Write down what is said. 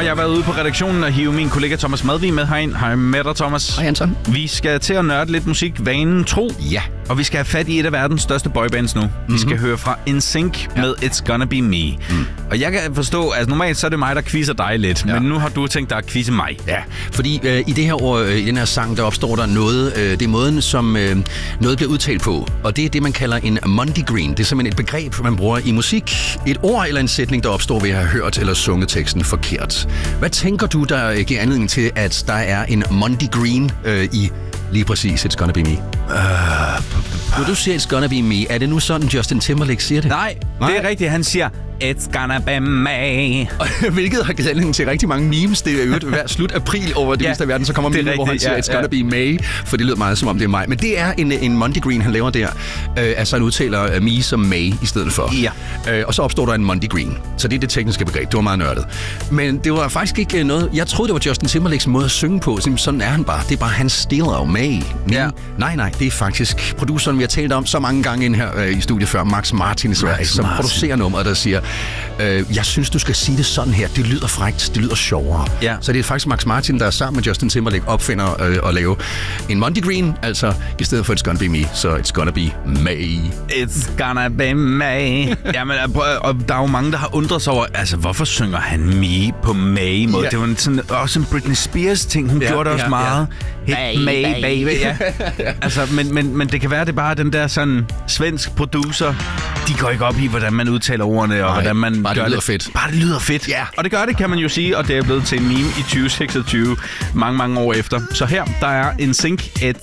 jeg har været ude på redaktionen og hive min kollega Thomas Madvig med herind. Hej med dig, Thomas. Hej, Anton. Vi skal til at nørde lidt musik, vanen tro. Ja. Og vi skal have fat i et af verdens største boybands nu. Vi skal høre fra NSYNC med It's Gonna Be Me. Og jeg kan forstå, altså normalt så er det mig, der quizzer dig lidt. Men nu har du tænkt dig at quizze mig. Ja, fordi i det her år, i den her sang, der opstår der noget, det er måden, som noget bliver udtalt på. Og det er det, man kalder en Monday Green. Det er simpelthen et begreb, man bruger i musik. Et ord eller en sætning, der opstår ved at have hørt eller sunget teksten forkert. Hvad tænker du, der giver anledning til, at der er en Monday Green i lige præcis It's Gonna Be Me? Når du siger It's Gonna Be Me, er det nu sådan, Justin Timberlake siger det? Nej, det er rigtigt. Han siger, It's gonna be me. Hvilket har givet anledning til rigtig mange memes. Det er jo hver slut april over det meste af verden, så kommer meme, hvor han siger, It's gonna be May, for det lyder meget som om det er maj. Men det er en Monday Green, han laver der. Altså han udtaler me som May i stedet for. Ja. Og så opstår der en Monday Green. Så det er det tekniske begreb. Det var meget nørdet. Men det var faktisk ikke noget... Jeg troede, det var Justin Timberlakes måde at synge på. Sådan er han bare. Det er bare hans stil af May. Ja. Nej, det er faktisk produceren, vi har talt om så mange gange ind her i studiet før, Max Martin i Sverige, som producerer nummeret, der siger, jeg synes, du skal sige det sådan her. Det lyder frækt, det lyder sjovere. Ja. Så det er faktisk Max Martin, der sammen med Justin Timberlake opfinder at lave en Monday Green, altså i stedet for It's Gonna Be Me, så It's Gonna Be May. It's gonna be May. Jamen, og der er jo mange, der har undret sig over, altså, hvorfor synger han Me på May-måde? Ja. Det var sådan, også en Britney Spears-ting. Hun gjorde det også meget. Hey, May, baby. Ja. Altså, men det kan være, det er bare den der sådan svensk producer. De går ikke op i, hvordan man udtaler ordene, og hvordan man bare gør det lyder fedt. Bare det lyder fedt. Ja. Og det gør det, kan man jo sige, og det er blevet til en meme i 2026, mange år efter. Så her, der er NSYNC, It's